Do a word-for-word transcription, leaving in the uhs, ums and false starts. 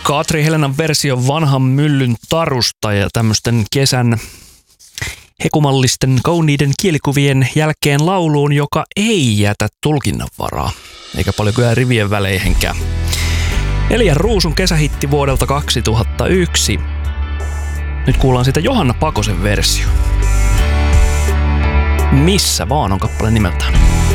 Katri Helenan versio Vanhan myllyn tarusta ja tämmöisten kesän hekumallisten kauniiden kielikuvien jälkeen lauluun, joka ei jätä tulkinnanvaraa, eikä paljon kyllä rivien väleihinkään. Elian Ruusun kesähitti vuodelta kaksituhattayksi. Nyt kuullaan siitä Johanna Pakosen versio. Missä vaan on kappale nimeltään.